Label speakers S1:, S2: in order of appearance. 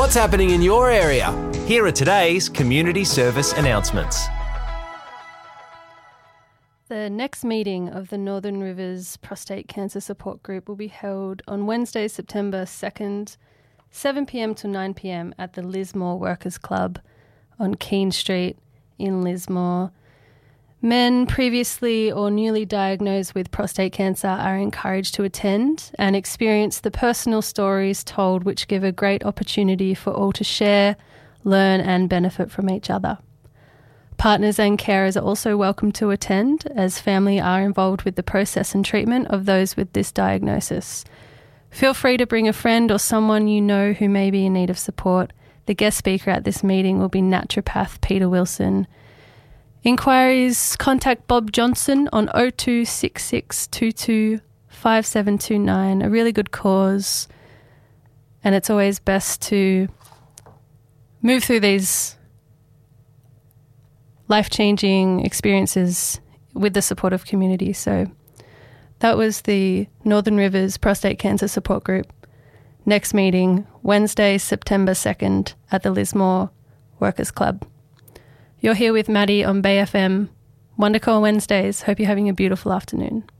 S1: what's happening in your area.
S2: Here are today's community service announcements.
S3: The next meeting of the Northern Rivers Prostate Cancer Support Group will be held on Wednesday, September 2nd, 7pm to 9pm at the Lismore Workers Club on Keene Street in Lismore. Men previously or newly diagnosed with prostate cancer are encouraged to attend and experience the personal stories told, which give a great opportunity for all to share, learn and benefit from each other. Partners and carers are also welcome to attend, as family are involved with the process and treatment of those with this diagnosis. Feel free to bring a friend or someone you know who may be in need of support. The guest speaker at this meeting will be naturopath Peter Wilson. Inquiries, contact Bob Johnson on 026622 5729, a really good cause. And it's always best to move through these life-changing experiences with the support of community. So that was the Northern Rivers Prostate Cancer Support Group. Next meeting, Wednesday, September 2nd at the Lismore Workers Club. You're here with Maddie on Bay FM. Wondercore Wednesdays. Hope you're having a beautiful afternoon.